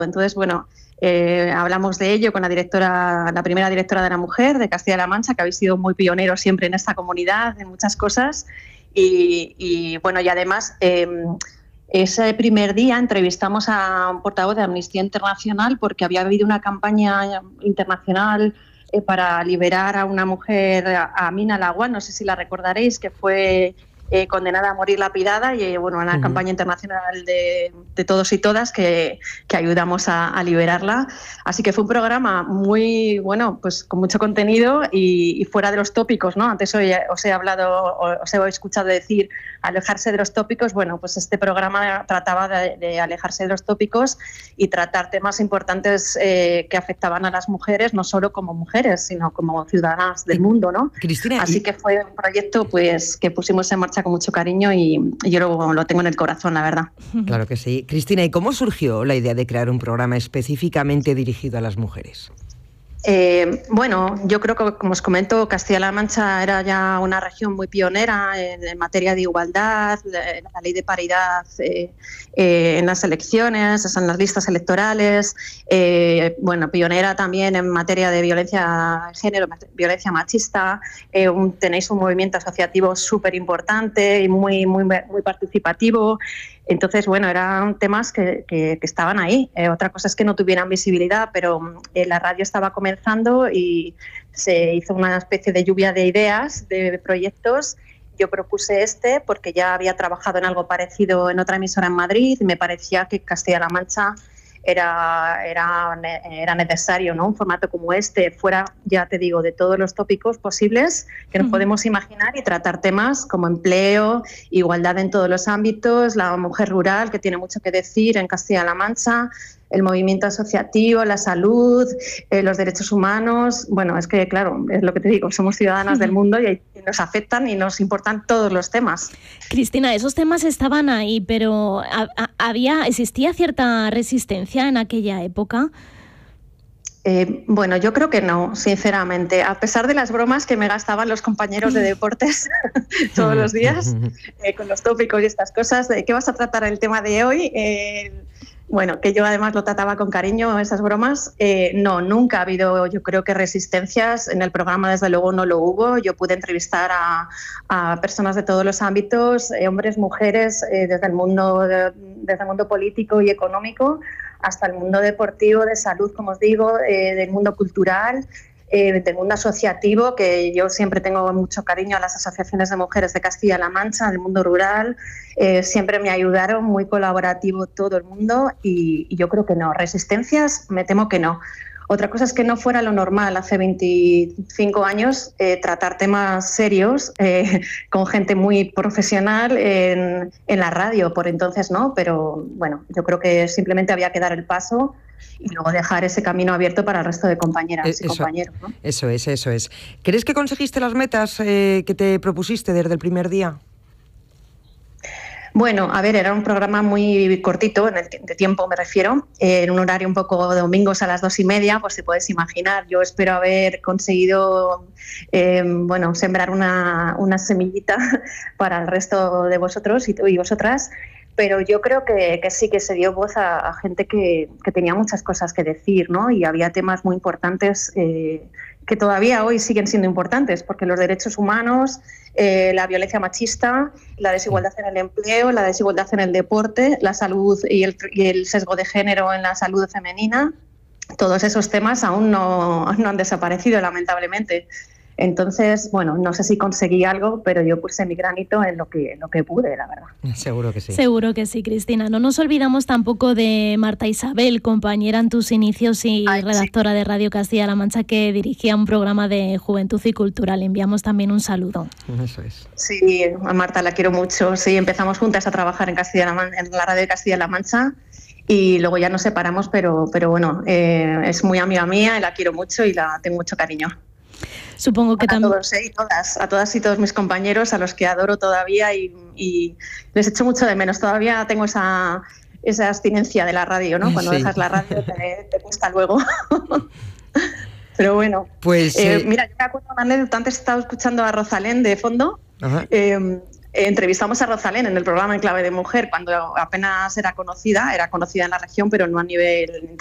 Entonces, bueno, hablamos de ello con la primera directora de La Mujer de Castilla-La Mancha, que habéis sido muy pioneros siempre en esta comunidad, en muchas cosas. Y bueno, y además, ese primer día entrevistamos a un portavoz de Amnistía Internacional porque había habido una campaña internacional para liberar a una mujer, a Amina Lawal, no sé si la recordaréis, que fue condenada a morir lapidada, y bueno, una campaña internacional de todos y todas que ayudamos a liberarla. Así que fue un programa muy bueno, pues con mucho contenido y fuera de los tópicos, ¿no? Antes os he hablado, os he escuchado decir alejarse de los tópicos. Bueno, pues este programa trataba de alejarse de los tópicos y tratar temas importantes que afectaban a las mujeres, no solo como mujeres, sino como ciudadanas del mundo, ¿no? Cristina, así que fue un proyecto pues que pusimos en marcha con mucho cariño y yo lo tengo en el corazón, la verdad. Claro que sí. Cristina, ¿y cómo surgió la idea de crear un programa específicamente dirigido a las mujeres? Bueno, yo creo que, como os comento, Castilla-La Mancha era ya una región muy pionera en materia de igualdad, la ley de paridad en las elecciones, en las listas electorales, bueno, pionera también en materia de violencia de género, violencia machista. Tenéis un movimiento asociativo súper importante y muy participativo. Entonces, bueno, eran temas que estaban ahí. Otra cosa es que no tuvieran visibilidad, pero la radio estaba comenzando y se hizo una especie de lluvia de ideas, de proyectos. Yo propuse porque ya había trabajado en algo parecido en otra emisora en Madrid y me parecía que Castilla-La Mancha era necesario, ¿no? Un formato como fuera, ya te digo, de todos los tópicos posibles que nos podemos imaginar y tratar temas como empleo, igualdad en todos los ámbitos, la mujer rural, que tiene mucho que decir en Castilla-La Mancha, el movimiento asociativo, la salud, los derechos humanos. Bueno, es que, claro, es lo que te digo, somos ciudadanas del mundo y nos afectan y nos importan todos los temas. Cristina, esos temas estaban ahí, pero ¿existía cierta resistencia en aquella época? Bueno, yo creo que no, sinceramente. A pesar de las bromas que me gastaban los compañeros de deportes todos los días con los tópicos y estas cosas, ¿de qué vas a tratar el tema de hoy? Bueno, que yo además lo trataba con cariño, esas bromas. No, nunca ha habido, yo creo que resistencias. En el programa, desde luego, no lo hubo. Yo pude entrevistar a personas de todos los ámbitos, hombres, mujeres, desde el mundo político y económico hasta el mundo deportivo, de salud, como os digo, del mundo cultural, del mundo asociativo, que yo siempre tengo mucho cariño a las asociaciones de mujeres de Castilla-La Mancha, del mundo rural. Siempre me ayudaron, muy colaborativo todo el mundo y yo creo que no. Resistencias, me temo que no. Otra cosa es que no fuera lo normal hace 25 años tratar temas serios con gente muy profesional en la radio, por entonces no, pero bueno, yo creo que simplemente había que dar el paso y luego dejar ese camino abierto para el resto de compañeras y compañeros, ¿no? Eso es. ¿Crees que conseguiste las metas que te propusiste desde el primer día? Bueno, a ver, era un programa muy cortito, de tiempo me refiero, en un horario un poco de domingos a las 2:30, pues te puedes imaginar. Yo espero haber conseguido, sembrar una semillita para el resto de vosotros y vosotras, pero yo creo que sí que se dio voz a gente que tenía muchas cosas que decir, ¿no? Y había temas muy importantes que todavía hoy siguen siendo importantes, porque los derechos humanos, la violencia machista, la desigualdad en el empleo, la desigualdad en el deporte, la salud y el sesgo de género en la salud femenina, todos esos temas aún no han desaparecido, lamentablemente. Entonces, bueno, no sé si conseguí algo, pero yo puse mi granito en lo que pude, la verdad. Seguro que sí. Seguro que sí, Cristina. No nos olvidamos tampoco de Marta Isabel, compañera en tus inicios y redactora de Radio Castilla-La Mancha, que dirigía un programa de juventud y cultura. Le enviamos también un saludo. Eso es. Sí, a Marta la quiero mucho. Sí, empezamos juntas a trabajar en la radio de Castilla-La Mancha. Y luego ya nos separamos, pero bueno, es muy amiga mía, la quiero mucho y la tengo mucho cariño. Supongo que también. A todas y todos mis compañeros, a los que adoro todavía y les echo mucho de menos. Todavía tengo esa abstinencia de la radio, ¿no? Cuando dejas la radio te cuesta luego. Pero bueno, pues mira, yo me acuerdo de una anécdota. Antes estaba escuchando a Rosalén de fondo. entrevistamos a Rosalén en el programa En Clave de Mujer cuando apenas era conocida en la región, pero no a nivel